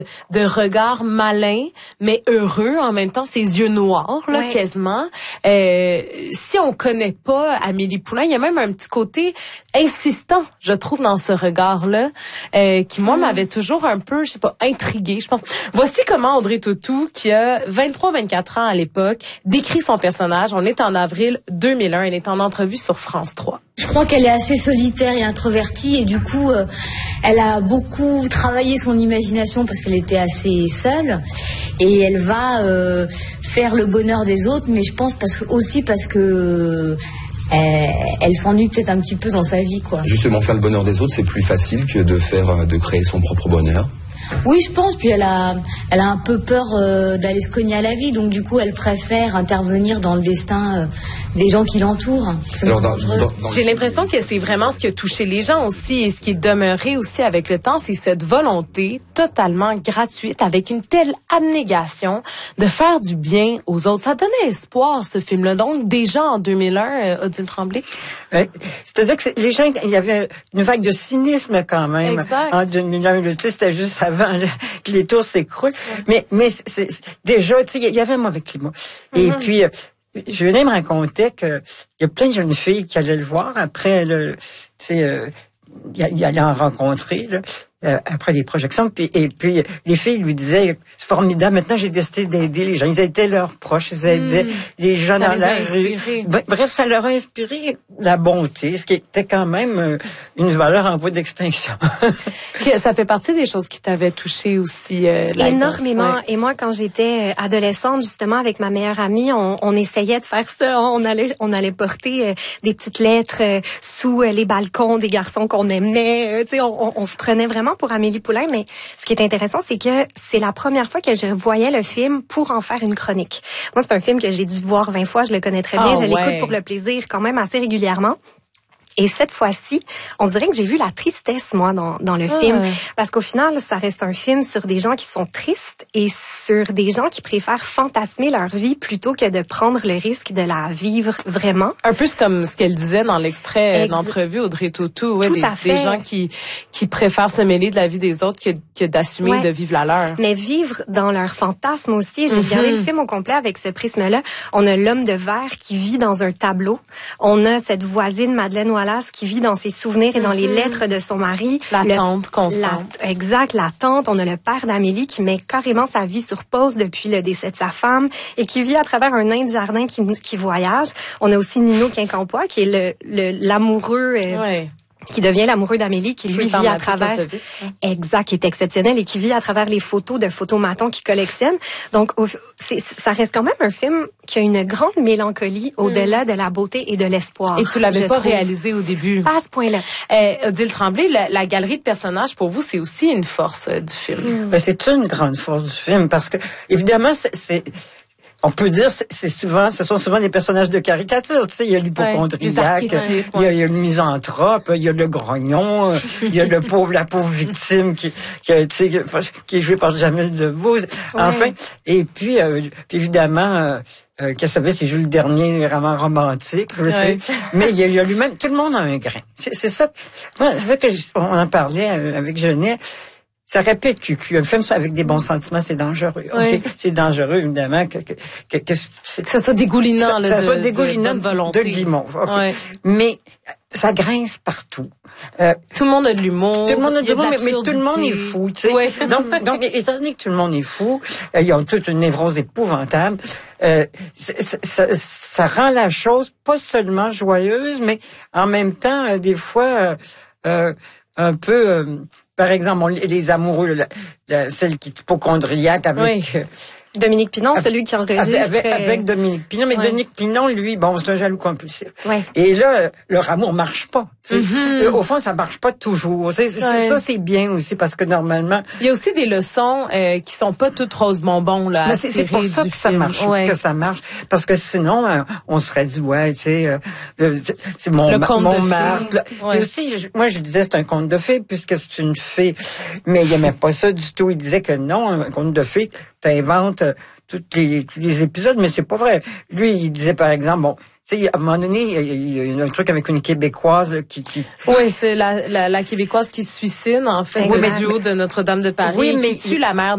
de regard malin, mais heureux en même temps, ses yeux noirs, là, quasiment. Si on connaît pas Amélie Poulain, il y a même un petit côté insistant, je trouve, dans ce regard-là, qui, moi, m'avait toujours un peu, je sais pas, intriguée, je pense. Voici comment Audrey Tautou, qui a 23-24 ans à l'époque, décrit son personnage. On est en avril 2001. Elle est en entrevue sur France 3. Je crois qu'elle est assez solitaire et introvertie et du coup, elle a beaucoup travaillé son imagination parce qu'elle était assez seule et elle va faire le bonheur des autres, mais je pense aussi parce que elle s'ennuie peut-être un petit peu dans sa vie, quoi. Justement, faire le bonheur des autres, c'est plus facile que de créer son propre bonheur. Oui, je pense. Puis elle a un peu peur d'aller se cogner à la vie, donc du coup, elle préfère intervenir dans le destin des gens qui l'entourent. J'ai l'impression que c'est vraiment ce qui a touché les gens aussi et ce qui est demeuré aussi avec le temps, c'est cette volonté totalement gratuite, avec une telle abnégation de faire du bien aux autres. Ça donnait espoir, ce film-là. Donc, déjà en 2001, Odile Tremblay. C'est-à-dire que les gens, il y avait une vague de cynisme quand même. Exact. En 2001, c'était juste avant que les tours s'écroulent. Ouais. Mais c'est déjà, tu sais, il y avait un mauvais climat. Et puis, je venais me raconter que il y a plein de jeunes filles qui allaient le voir après tu sais, il allait en rencontrer, là. Après les projections, et puis les filles lui disaient c'est formidable, maintenant j'ai décidé d'aider les gens, ils aidaient leurs proches, ils aidaient les gens dans la rue. Bref, ça leur a inspiré la bonté, ce qui était quand même une valeur en voie d'extinction. Ça fait partie des choses qui t'avaient touché aussi. Énormément. Ouais. Et moi, quand j'étais adolescente, justement, avec ma meilleure amie, on essayait de faire ça. On allait porter des petites lettres sous les balcons des garçons qu'on aimait. Tu sais, on se prenait vraiment pour Amélie Poulain, mais ce qui est intéressant, c'est que c'est la première fois que je voyais le film pour en faire une chronique. Moi, c'est un film que j'ai dû voir 20 fois, je le connais très bien, je l'écoute pour le plaisir quand même assez régulièrement. Et cette fois-ci, on dirait que j'ai vu la tristesse, moi, dans le film. Parce qu'au final, ça reste un film sur des gens qui sont tristes et sur des gens qui préfèrent fantasmer leur vie plutôt que de prendre le risque de la vivre vraiment. Un peu comme ce qu'elle disait dans l'extrait d'entrevue, Audrey Tautou. Ouais, des gens qui préfèrent se mêler de la vie des autres que d'assumer de vivre la leur. Mais vivre dans leur fantasme aussi. J'ai regardé le film au complet avec ce prisme-là. On a l'homme de verre qui vit dans un tableau. On a cette voisine, Madeleine Wallace, qui vit dans ses souvenirs et dans les lettres de son mari. La tante constante. Exact, la tante. On a le père d'Amélie qui met carrément sa vie sur pause depuis le décès de sa femme et qui vit à travers un nain de jardin qui voyage. On a aussi Nino Quincampoix qui est l'amoureux... qui devient l'amoureux d'Amélie, qui lui vit à travers... Exact, qui est exceptionnel et qui vit à travers les photos de photomatons qu'il collectionne. Donc, ça reste quand même un film qui a une grande mélancolie au-delà de la beauté et de l'espoir. Et tu l'avais pas réalisé au début. Pas à ce point-là. Odile Tremblay, la galerie de personnages, pour vous, c'est aussi une force du film. C'est une grande force du film parce que, évidemment, on peut dire, ce sont souvent des personnages de caricature. Tu sais, il y a l'hypocondriaque, il y a le misanthrope, il y a le grognon, il y a la pauvre victime qui est jouée par Jamel Debbouze. Enfin, et puis, évidemment, Cassavetes, il joue le dernier roman romantique. Tu sais. Mais il y a lui-même, tout le monde a un grain. C'est ça. Moi, c'est ça que on en parlait avec Genet. Ça répète cucu. Un film avec des bons sentiments, c'est dangereux. Okay? C'est dangereux, évidemment, que ça soit dégoulinant, ça soit dégoulinant de guimauve. Okay? Mais ça grince partout. Tout le monde a de l'humour. Tout le monde a de l'humour, mais tout le monde est fou, tu sais. Donc, étant donné que tout le monde est fou, ils ont toute une névrose épouvantable. Ça rend la chose pas seulement joyeuse, mais en même temps, des fois, un peu. Par exemple, les amoureux, celle qui est hypocondriaque avec... Dominique Pinon, celui qui enregistre... Avec Dominique Pinon. Mais Dominique Pinon, lui, c'est un jaloux compulsif. Et là, leur amour marche pas. Au fond, ça marche pas toujours. Ça, c'est bien aussi, parce que normalement... Il y a aussi des leçons qui sont pas toutes rose bonbon, là. Mais c'est pour ça que ça marche. Que ça marche. Parce que sinon, on serait dit, c'est mon marque. Et aussi, moi, je disais, c'est un conte de fées, puisque c'est une fée. Mais il aimait pas ça du tout. Il disait que non, un conte de fées, t'inventes tous les épisodes, mais c'est pas vrai. Lui, il disait, par exemple, tu sais, à un moment donné, il y a un truc avec une Québécoise là, qui... Oui, c'est la Québécoise qui se suicide, en fait, du haut de Notre-Dame de Paris, qui tue la mère